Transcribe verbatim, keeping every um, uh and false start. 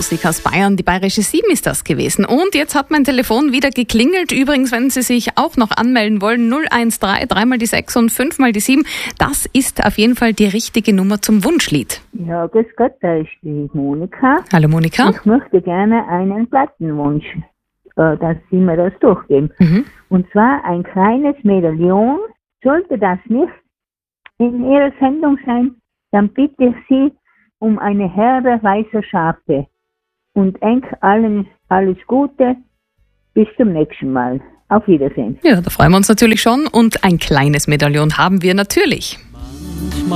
Musik aus Bayern. Die Bayerische sieben ist das gewesen. Und jetzt hat mein Telefon wieder geklingelt. Übrigens, wenn Sie sich auch noch anmelden wollen, null eins drei, dreimal die sechs und fünfmal die sieben. Das ist auf jeden Fall die richtige Nummer zum Wunschlied. Ja, grüß Gott, da ist die Monika. Hallo Monika. Ich möchte gerne einen Plattenwunsch, äh, dass Sie mir das durchgeben. Mhm. Und zwar ein kleines Medaillon. Sollte das nicht in Ihrer Sendung sein, dann bitte ich Sie um eine Herde weißer Schafe. Und eng allen alles Gute. Bis zum nächsten Mal. Auf Wiedersehen. Ja, da freuen wir uns natürlich schon. Und ein kleines Medaillon haben wir natürlich.